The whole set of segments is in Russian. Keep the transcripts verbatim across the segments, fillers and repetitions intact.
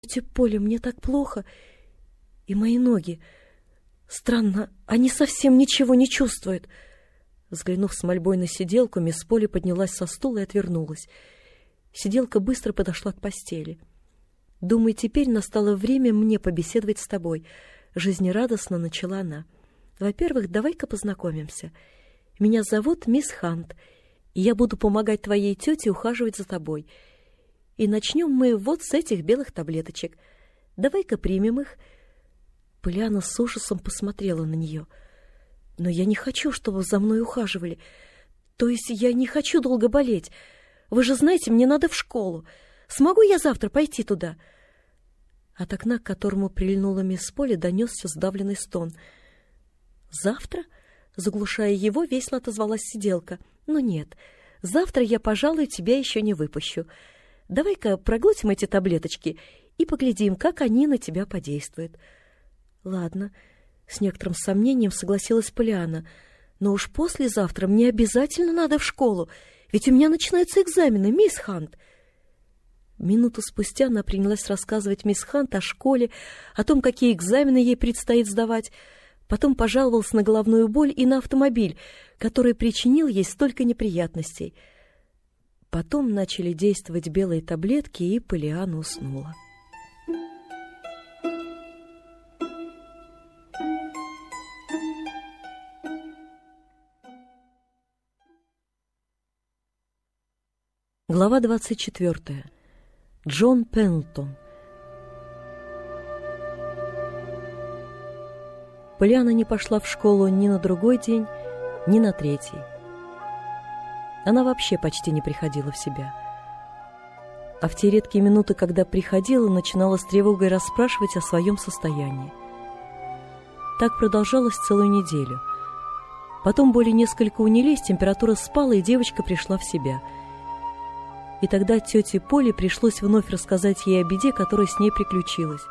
Тетя Поля, мне так плохо, и мои ноги. Странно, они совсем ничего не чувствуют. Взглянув с мольбой на сиделку, мисс Поли поднялась со стула и отвернулась. Сиделка быстро подошла к постели. «Думаю, теперь настало время мне побеседовать с тобой», — жизнерадостно начала она. «Во-первых, давай-ка познакомимся. Меня зовут мисс Хант, и я буду помогать твоей тете ухаживать за тобой. И начнем мы вот с этих белых таблеточек. Давай-ка примем их». Полианна с ужасом посмотрела на нее. «Но я не хочу, чтобы за мной ухаживали. То есть я не хочу долго болеть. Вы же знаете, мне надо в школу. Смогу я завтра пойти туда?» От окна, к которому прильнула мисс Поли, донесся сдавленный стон. «Завтра?» — заглушая его, весело отозвалась сиделка. «Ну нет, завтра я, пожалуй, тебя еще не выпущу. Давай-ка проглотим эти таблеточки и поглядим, как они на тебя подействуют». «Ладно», — с некоторым сомнением согласилась Полианна. «Но уж послезавтра мне обязательно надо в школу, ведь у меня начинаются экзамены, мисс Хант». Минуту спустя она принялась рассказывать мисс Хант о школе, о том, какие экзамены ей предстоит сдавать. Потом пожаловалась на головную боль и на автомобиль, который причинил ей столько неприятностей. Потом начали действовать белые таблетки, и Полианна уснула. Глава двадцать четвертая. Джон Пендлтон. Полианна не пошла в школу ни на другой день, ни на третий. Она вообще почти не приходила в себя. А в те редкие минуты, когда приходила, начинала с тревогой расспрашивать о своем состоянии. Так продолжалось целую неделю. Потом боли несколько унились, температура спала, и девочка пришла в себя. И тогда тете Поле пришлось вновь рассказать ей о беде, которая с ней приключилась.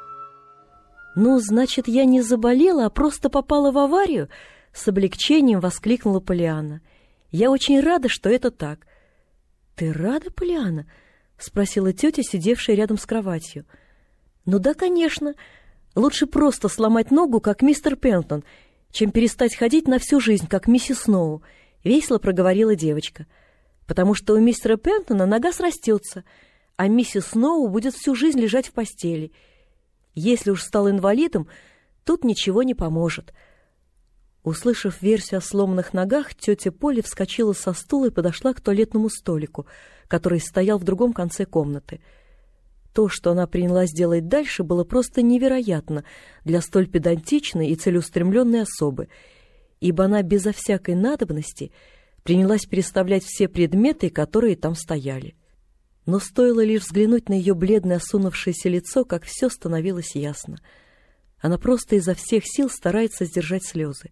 «Ну, значит, я не заболела, а просто попала в аварию?» — с облегчением воскликнула Полианна. «Я очень рада, что это так». «Ты рада, Полианна?» — спросила тетя, сидевшая рядом с кроватью. «Ну да, конечно. Лучше просто сломать ногу, как мистер Пендлтон, чем перестать ходить на всю жизнь, как миссис Сноу», — весело проговорила девочка. «Потому что у мистера Пендлтона нога срастется, а миссис Сноу будет всю жизнь лежать в постели. Если уж стал инвалидом, тут ничего не поможет». Услышав версию о сломанных ногах, тетя Поли вскочила со стула и подошла к туалетному столику, который стоял в другом конце комнаты. То, что она принялась делать дальше, было просто невероятно для столь педантичной и целеустремленной особы, ибо она безо всякой надобности принялась переставлять все предметы, которые там стояли. Но стоило лишь взглянуть на ее бледное осунувшееся лицо, как все становилось ясно. Она просто изо всех сил старается сдержать слезы.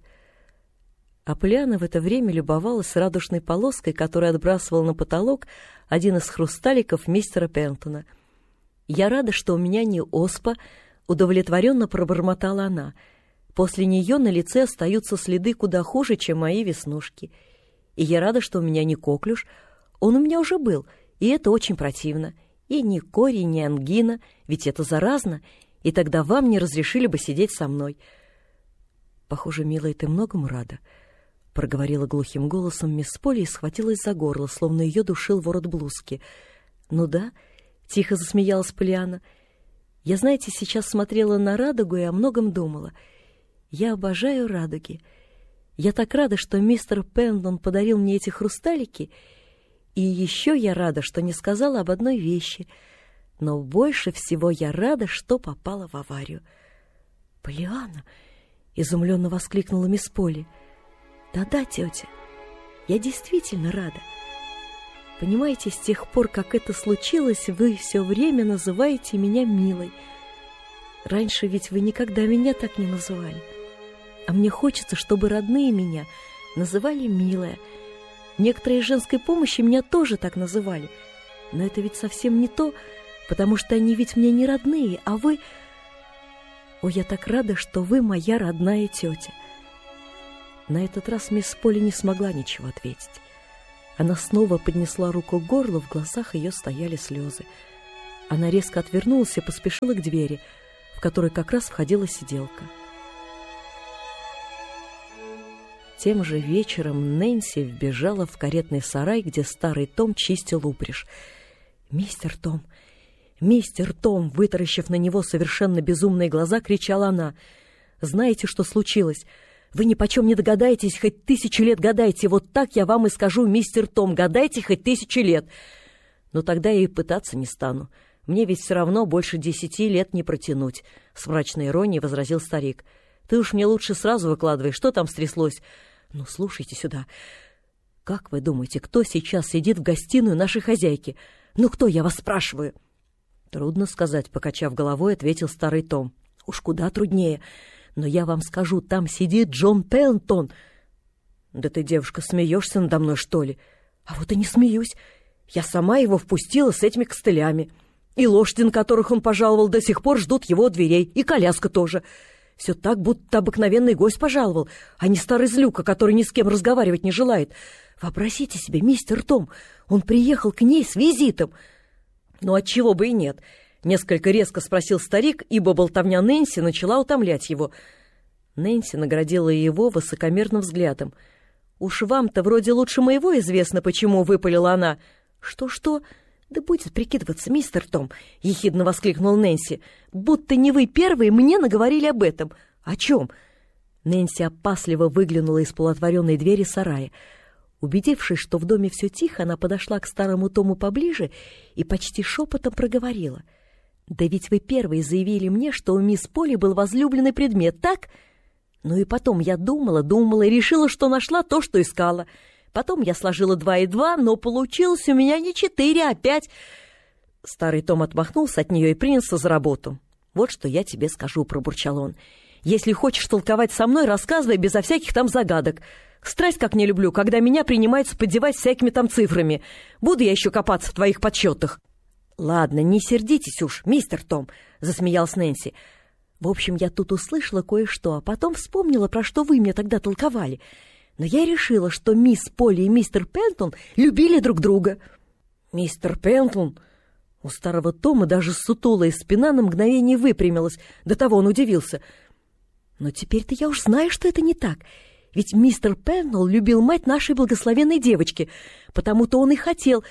А Полианна в это время любовалась радужной полоской, которую отбрасывал на потолок один из хрусталиков мистера Пендлтона. «Я рада, что у меня не оспа», — удовлетворенно пробормотала она. «После нее на лице остаются следы куда хуже, чем мои веснушки. И я рада, что у меня не коклюш. Он у меня уже был, и это очень противно. И ни кори, ни ангина, ведь это заразно, и тогда вам не разрешили бы сидеть со мной». «Похоже, милая, ты многому рада», — проговорила глухим голосом мисс Поли и схватилась за горло, словно ее душил ворот блузки. «Ну да», — тихо засмеялась Полианна. «Я, знаете, сейчас смотрела на радугу и о многом думала. Я обожаю радуги. Я так рада, что мистер Пендлтон подарил мне эти хрусталики, и еще я рада, что не сказала об одной вещи. Но больше всего я рада, что попала в аварию». «Полианна!» — изумленно воскликнула мисс Поли. «Да-да, тетя, я действительно рада. Понимаете, с тех пор, как это случилось, вы все время называете меня милой. Раньше ведь вы никогда меня так не называли. А мне хочется, чтобы родные меня называли милая. Некоторые из женской помощи меня тоже так называли. Но это ведь совсем не то, потому что они ведь мне не родные, а вы... О, я так рада, что вы моя родная тетя». На этот раз мисс Поли не смогла ничего ответить. Она снова поднесла руку к горлу, в глазах ее стояли слезы. Она резко отвернулась и поспешила к двери, в которой как раз входила сиделка. Тем же вечером Нэнси вбежала в каретный сарай, где старый Том чистил упряжь. «Мистер Том! Мистер Том!» Вытаращив на него совершенно безумные глаза, кричала она. «Знаете, что случилось? Вы ни почем не догадаетесь, хоть тысячу лет гадайте. Вот так я вам и скажу, мистер Том, гадайте хоть тысячу лет. Но тогда я и пытаться не стану. Мне ведь все равно больше десяти лет не протянуть», — с мрачной иронией возразил старик. «Ты уж мне лучше сразу выкладывай, что там стряслось. Ну, слушайте сюда. Как вы думаете, кто сейчас сидит в гостиную нашей хозяйки? Ну, кто, я вас спрашиваю?» «Трудно сказать», — покачав головой, ответил старый Том. «Уж куда труднее. Но я вам скажу, там сидит Джон Пентон». «Да ты, девушка, смеешься надо мной, что ли?» «А вот и не смеюсь. Я сама его впустила с этими костылями. И лошади, на которых он пожаловал, до сих пор ждут его у дверей. И коляска тоже. Все так, будто обыкновенный гость пожаловал, а не старый злюка, который ни с кем разговаривать не желает. Вообразите себе, мистер Том, он приехал к ней с визитом». «Ну, отчего бы и нет?» — несколько резко спросил старик, ибо болтовня Нэнси начала утомлять его. Нэнси наградила его высокомерным взглядом. «Уж вам-то вроде лучше моего известно, почему», — выпалила она. «Что-что? Да будет прикидываться, мистер Том», — ехидно воскликнул Нэнси. «Будто не вы первые мне наговорили об этом. О чем?» Нэнси опасливо выглянула из полуотворенной двери сарая. Убедившись, что в доме все тихо, она подошла к старому Тому поближе и почти шепотом проговорила. «Да ведь вы первые заявили мне, что у мисс Полли был возлюбленный предмет, так? Ну и потом я думала, думала и решила, что нашла то, что искала. Потом я сложила два и два, но получилось у меня не четыре, а пять». Старый Том отмахнулся от нее и принялся за работу. «Вот что я тебе скажу», — пробурчал он. «Если хочешь толковать со мной, рассказывай безо всяких там загадок. Страсть как не люблю, когда меня принимаются поддевать всякими там цифрами. Буду я еще копаться в твоих подсчетах». «Ладно, не сердитесь уж, мистер Том», — засмеялась Нэнси. «В общем, я тут услышала кое-что, а потом вспомнила, про что вы мне тогда толковали. Но я решила, что мисс Полли и мистер Пентон любили друг друга». «Мистер Пентон?» У старого Тома даже сутулая спина на мгновение выпрямилась. До того он удивился. «Но теперь-то я уж знаю, что это не так. Ведь мистер Пентон любил мать нашей благословенной девочки, потому-то он и хотел...»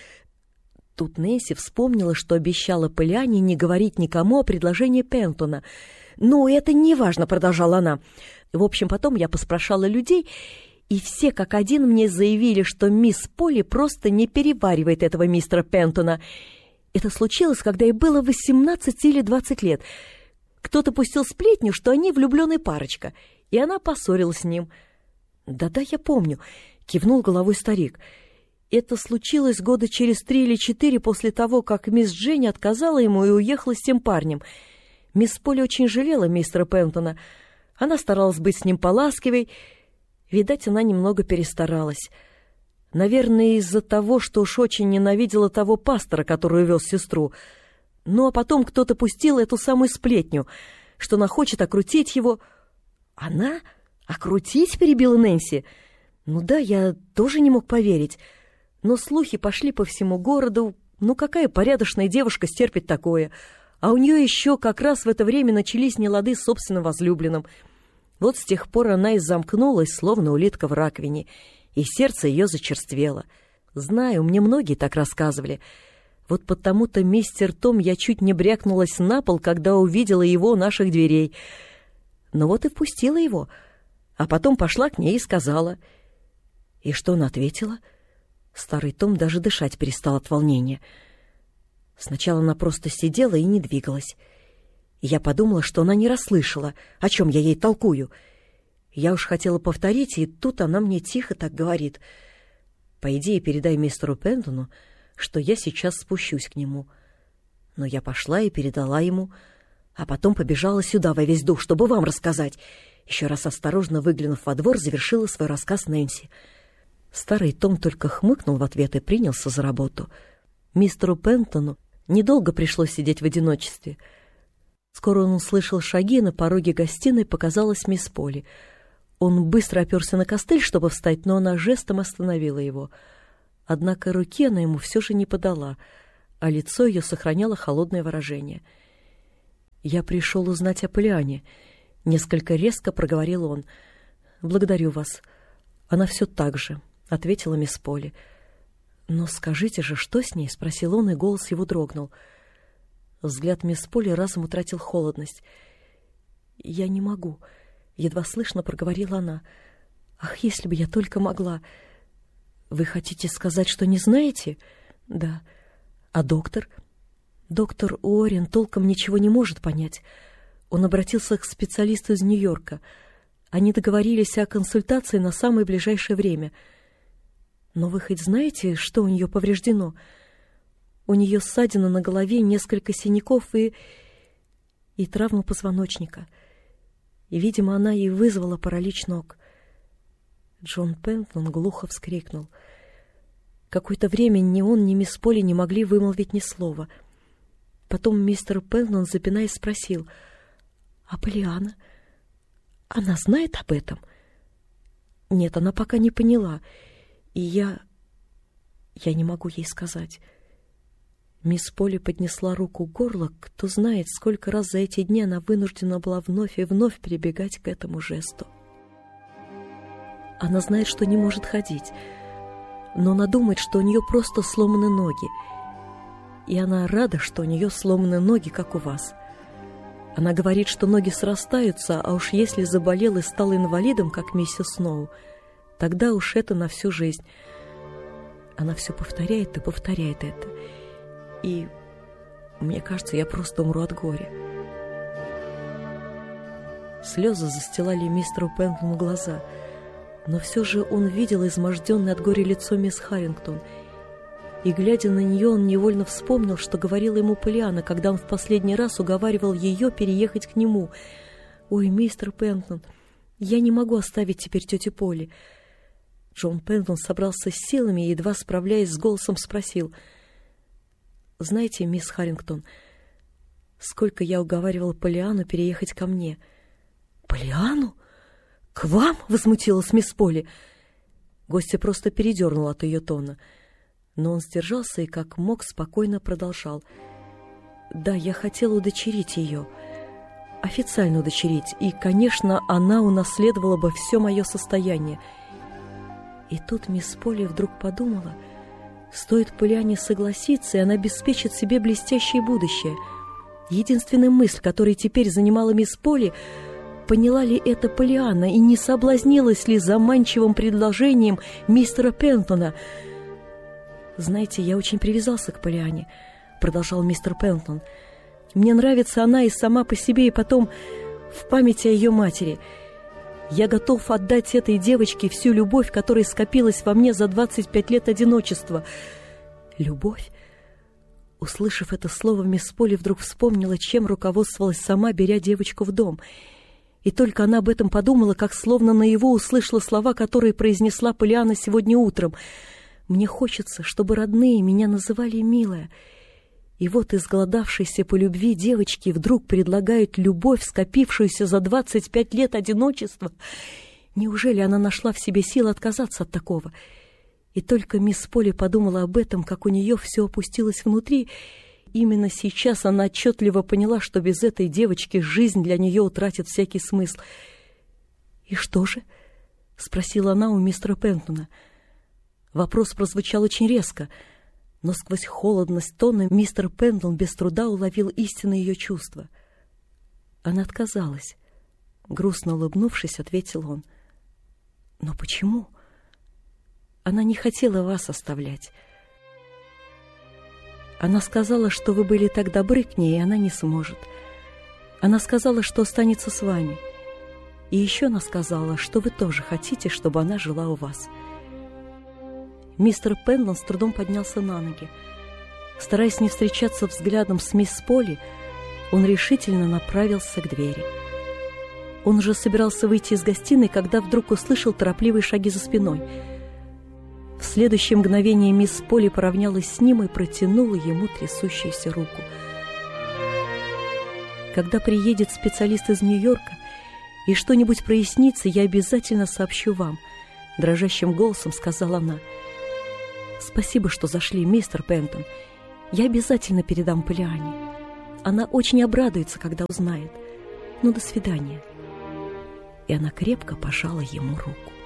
Тут Нэнси вспомнила, что обещала Полиане не говорить никому о предложении Пентона. «Ну, это не важно», — продолжала она. «В общем, потом я поспрашала людей, и все как один мне заявили, что мисс Полли просто не переваривает этого мистера Пентона. Это случилось, когда ей было восемнадцать или двадцать лет. Кто-то пустил сплетню, что они влюбленная парочка, и она поссорилась с ним». «Да-да, я помню», — кивнул головой старик. «Это случилось года через три или четыре после того, как мисс Дженни отказала ему и уехала с тем парнем. Мисс Полли очень жалела мистера Пентона. Она старалась быть с ним поласкивой. Видать, она немного перестаралась. Наверное, из-за того, что уж очень ненавидела того пастора, который увез сестру. Ну, а потом кто-то пустил эту самую сплетню, что она хочет окрутить его». «Она? Окрутить?» — перебила Нэнси. «Ну да, я тоже не мог поверить. Но слухи пошли по всему городу. Ну, какая порядочная девушка стерпит такое? А у нее еще как раз в это время начались нелады с собственным возлюбленным. Вот с тех пор она и замкнулась, словно улитка в раковине, и сердце ее зачерствело. Знаю, мне многие так рассказывали. Вот потому-то, мистер Том, я чуть не брякнулась на пол, когда увидела его у наших дверей. Ну вот и впустила его, а потом пошла к ней и сказала». «И что она ответила?» Старый Том даже дышать перестал от волнения. Сначала она просто сидела и не двигалась. И я подумала, что она не расслышала, о чем я ей толкую. Я уж хотела повторить, и тут она мне тихо так говорит: «По идее, передай мистеру Пентону, что я сейчас спущусь к нему». Но я пошла и передала ему, а потом побежала сюда во весь дух, чтобы вам рассказать. Еще раз осторожно выглянув во двор, завершила свой рассказ Нэнси. Старый Том только хмыкнул в ответ и принялся за работу. Мистеру Пентону недолго пришлось сидеть в одиночестве. Скоро он услышал шаги, и на пороге гостиной показалась мисс Полли. Он быстро оперся на костыль, чтобы встать, но она жестом остановила его. Однако руки она ему все же не подала, а лицо ее сохраняло холодное выражение. «Я пришел узнать о Полиане», — несколько резко проговорил он. «Благодарю вас. Она все так же», — ответила мисс Полли. «Но скажите же, что с ней?» — спросил он, и голос его дрогнул. Взгляд мисс Полли разом утратил холодность. «Я не могу», — едва слышно проговорила она. «Ах, если бы я только могла!» «Вы хотите сказать, что не знаете?» «Да». «А доктор?» «Доктор Уоррен толком ничего не может понять. Он обратился к специалисту из Нью-Йорка. Они договорились о консультации на самое ближайшее время. Но вы хоть знаете, что у нее повреждено? У нее ссадина на голове, несколько синяков и... и травма позвоночника. И, видимо, она и вызвала паралич ног». Джон Пентон глухо вскрикнул. Какое-то время ни он, ни мисс Полли не могли вымолвить ни слова. Потом мистер Пентон, запинаясь, спросил: «А Полианна? Она знает об этом?» «Нет, она пока не поняла. И я... я не могу ей сказать». Мисс Полли поднесла руку к горлу. Кто знает, сколько раз за эти дни она вынуждена была вновь и вновь прибегать к этому жесту. Она знает, что не может ходить, но она думает, что у нее просто сломаны ноги. И она рада, что у нее сломаны ноги, как у вас. Она говорит, что ноги срастаются, а уж если заболел и стал инвалидом, как миссис Сноу, тогда уж это на всю жизнь. Она все повторяет и повторяет это. И мне кажется, я просто умру от горя. Слезы застилали мистеру Пентону глаза, но все же он видел изможденное от горя лицо мисс Харрингтон, и, глядя на нее, он невольно вспомнил, что говорила ему Полианна, когда он в последний раз уговаривал ее переехать к нему. «Ой, мистер Пентон, я не могу оставить теперь тетю Полли». Джон Пентон собрался с силами и, едва справляясь с голосом, спросил: «Знаете, мисс Харрингтон, сколько я уговаривал Полианну переехать ко мне». «Полианну? К вам?» — возмутилась мисс Полли. Гостья просто передернула от ее тона. Но он сдержался и, как мог, спокойно продолжал. «Да, я хотела удочерить ее, официально удочерить, и, конечно, она унаследовала бы все мое состояние». И тут мисс Полли вдруг подумала, стоит Полианне согласиться, и она обеспечит себе блестящее будущее. Единственная мысль, которая теперь занимала мисс Полли, поняла ли это Полианна и не соблазнилась ли заманчивым предложением мистера Пентона. «Знаете, я очень привязался к Полианне», — продолжал мистер Пентон. «Мне нравится она и сама по себе, и потом в памяти о ее матери. Я готов отдать этой девочке всю любовь, которая скопилась во мне за двадцать пять лет одиночества». «Любовь?» Услышав это слово, мисс Полли вдруг вспомнила, чем руководствовалась сама, беря девочку в дом. И только она об этом подумала, как словно наяву услышала слова, которые произнесла Полианна сегодня утром. «Мне хочется, чтобы родные меня называли милая». И вот изголодавшейся по любви девочки вдруг предлагают любовь, скопившуюся за двадцать пять лет одиночества. Неужели она нашла в себе силы отказаться от такого? И только мисс Полли подумала об этом, как у нее все опустилось внутри. Именно сейчас она отчетливо поняла, что без этой девочки жизнь для нее утратит всякий смысл. «И что же?» — спросила она у мистера Пентона. Вопрос прозвучал очень резко, но сквозь холодность тона мистер Пентон без труда уловил истинное ее чувство. Она отказалась. Грустно улыбнувшись, ответил он. «Но почему?» «Она не хотела вас оставлять. Она сказала, что вы были так добры к ней, и она не сможет. Она сказала, что останется с вами. И еще она сказала, что вы тоже хотите, чтобы она жила у вас». Мистер Пентон с трудом поднялся на ноги. Стараясь не встречаться взглядом с мисс Полли, он решительно направился к двери. Он уже собирался выйти из гостиной, когда вдруг услышал торопливые шаги за спиной. В следующее мгновение мисс Полли поравнялась с ним и протянула ему трясущуюся руку. «Когда приедет специалист из Нью-Йорка и что-нибудь прояснится, я обязательно сообщу вам», — дрожащим голосом сказала она. «Спасибо, что зашли, мистер Пентон. Я обязательно передам Полиане. Она очень обрадуется, когда узнает. Ну, до свидания». И она крепко пожала ему руку.